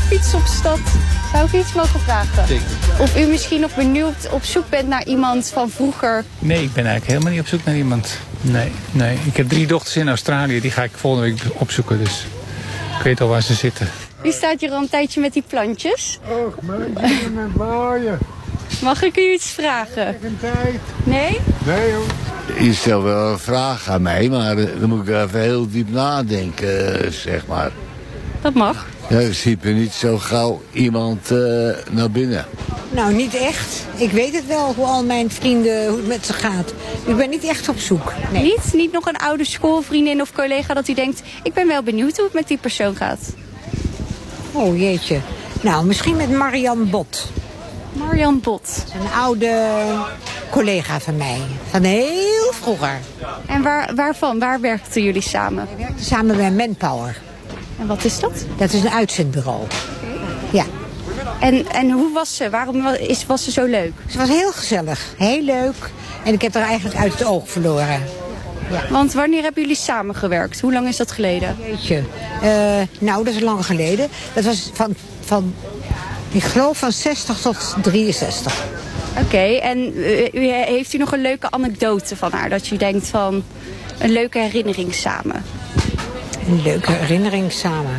fiets op stad. Zou ik iets mogen vragen? Zeker. Of u misschien nog benieuwd op zoek bent naar iemand van vroeger? Nee, ik ben eigenlijk helemaal niet op zoek naar iemand. Nee. Ik heb 3 dochters in Australië. Die ga ik volgende week opzoeken. Dus ik weet al waar ze zitten. U staat hier al een tijdje met die plantjes. Och, meisje met waaien. Mag ik u iets vragen? Een tijd. Nee? Nee, hoor. Je stelt wel een vraag aan mij, maar dan moet ik even heel diep nadenken, zeg maar. Dat mag. Ja, ik zie er niet zo gauw iemand naar binnen. Nou, niet echt. Ik weet het wel, hoe al mijn vrienden, hoe het met ze gaat. Ik ben niet echt op zoek. Nee. Niet nog een oude schoolvriendin of collega dat u denkt... ik ben wel benieuwd hoe het met die persoon gaat. Oh, jeetje. Nou, misschien met Marian Bot. Marian Bot. Een oude collega van mij. Van heel vroeger. En waarvan? Waar werkten jullie samen? We werkten samen bij Manpower. En wat is dat? Dat is een uitzendbureau. Ja. En hoe was ze? Waarom was ze zo leuk? Ze was heel gezellig. Heel leuk. En ik heb haar eigenlijk uit het oog verloren. Ja. Want wanneer hebben jullie samengewerkt? Hoe lang is dat geleden? Jeetje. Nou, dat is lang geleden. Dat was van ik geloof van 60 tot 63. Oké, en heeft u nog een leuke anekdote van haar? Dat je denkt van een leuke herinnering samen? Een leuke herinnering samen.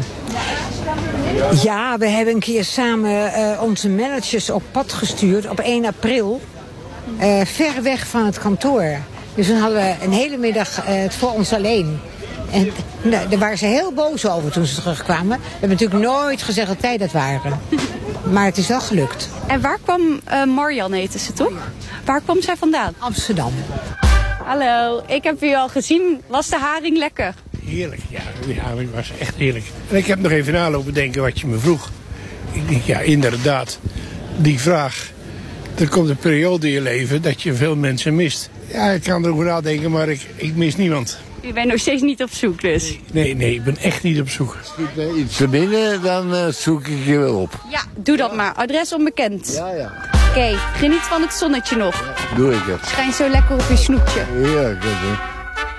Ja, we hebben een keer samen onze managers op pad gestuurd op 1 april. Ver weg van het kantoor. Dus toen hadden we een hele middag het voor ons alleen. En daar waren ze heel boos over toen ze terugkwamen. We hebben natuurlijk nooit gezegd dat wij dat waren. Maar het is wel gelukt. En waar kwam Marjan, heette ze toch? Waar kwam zij vandaan? Amsterdam. Hallo, ik heb u al gezien. Was de haring lekker? Heerlijk, ja. Die haring was echt heerlijk. En ik heb nog even nalopen denken wat je me vroeg. Ik denk, ja, inderdaad. Die vraag. Er komt een periode in je leven dat je veel mensen mist. Ja, ik kan erover nadenken, maar ik mis niemand. U bent nog steeds niet op zoek dus? Nee, ik ben echt niet op zoek. Schiet er iets te binnen, dan zoek ik je wel op. Ja, doe dat maar. Adres onbekend. Ja. Oké, geniet van het zonnetje nog. Ja, doe ik het. Schijnt zo lekker op je snoepje. Ja, ik weet het.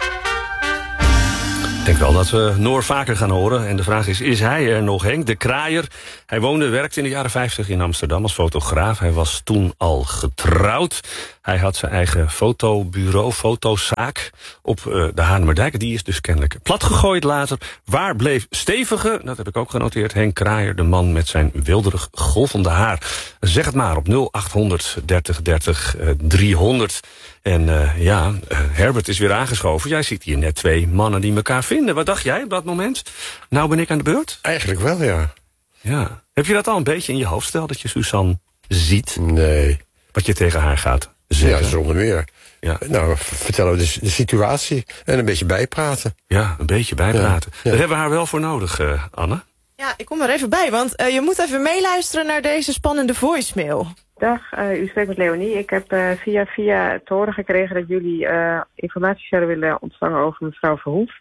Ik denk wel dat we Noor vaker gaan horen. En de vraag is hij er nog, Henk de Kraaier? Hij werkte in de jaren 50 in Amsterdam als fotograaf. Hij was toen al getrouwd. Hij had zijn eigen fotobureau, fotozaak op de Haarlemmerdijk. Die is dus kennelijk platgegooid later. Waar bleef stevige, dat heb ik ook genoteerd, Henk Kraaier, de man met zijn wilderig golvende haar. Zeg het maar op 0800 30 30 300. En Herbert is weer aangeschoven. Jij ziet hier net 2 mannen die elkaar vinden. Wat dacht jij op dat moment? Nou ben ik aan de beurt? Eigenlijk wel, ja. Ja. Heb je dat al een beetje in je hoofd? Stel dat je Suzanne ziet. Nee. Wat je tegen haar gaat zeggen. Ja, zonder meer. Ja. Nou, vertellen we de situatie en een beetje bijpraten. Ja, een beetje bijpraten. Ja. Daar hebben we haar wel voor nodig, Anne. Ja, ik kom er even bij, want je moet even meeluisteren naar deze spannende voicemail. Dag, u spreekt met Leonie. Ik heb via te horen gekregen dat jullie informatie zouden willen ontvangen over mevrouw Verhoef.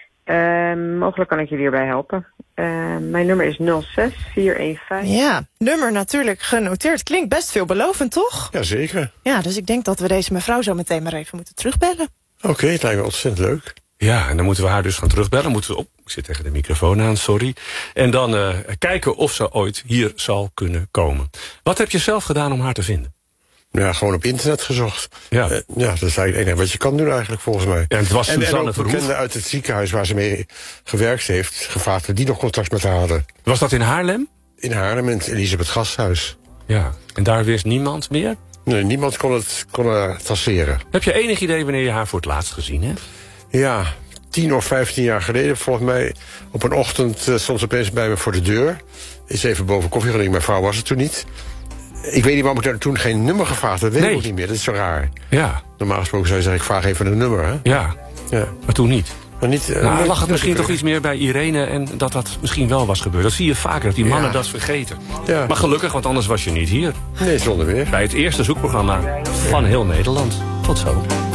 Mogelijk kan ik jullie hierbij helpen. Mijn nummer is 06415. Ja, nummer natuurlijk genoteerd. Klinkt best veelbelovend, toch? Jazeker. Ja, dus ik denk dat we deze mevrouw zo meteen maar even moeten terugbellen. Oké, het lijkt me ontzettend leuk. Ja, en dan moeten we haar dus gaan terugbellen. Moeten we op. Ik zit tegen de microfoon aan, sorry. En dan kijken of ze ooit hier zal kunnen komen. Wat heb je zelf gedaan om haar te vinden? Ja, gewoon op internet gezocht. Ja, dat is eigenlijk het enige wat je kan doen eigenlijk, volgens mij. Ja, het was Suzanne ook Verhoef. bekenden uit het ziekenhuis waar ze mee gewerkt heeft, gevraagd of die nog contact met haar hadden. Was dat in Haarlem? In Haarlem, in het Elisabeth Gasthuis. Ja, en daar wist niemand meer? Nee, niemand kon het traceren. Heb je enig idee wanneer je haar voor het laatst gezien hebt? Ja, 10 of 15 jaar geleden, volgens mij, op een ochtend stond ze opeens bij me voor de deur. Is even boven koffie gedronken, mijn vrouw was het toen niet. Ik weet niet waarom ik daar toen geen nummer gevraagd heb, dat weet ik ook niet meer, dat is zo raar. Ja. Normaal gesproken zou je zeggen, ik vraag even een nummer, hè? Ja, maar toen niet. Maar niet, lag het misschien toch iets meer bij Irene en dat misschien wel was gebeurd. Dat zie je vaker, dat die mannen dat vergeten. Ja. Maar gelukkig, want anders was je niet hier. Nee, zonder weer. Bij het eerste zoekprogramma van heel Nederland. Tot zo.